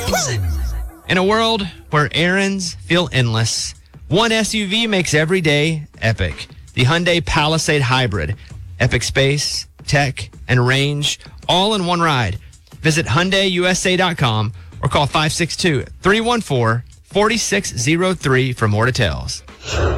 In a world where errands feel endless, one SUV makes every day epic. The Hyundai Palisade Hybrid. Epic space, tech, and range, all in one ride. Visit HyundaiUSA.com or call 562-314-4603 for more details.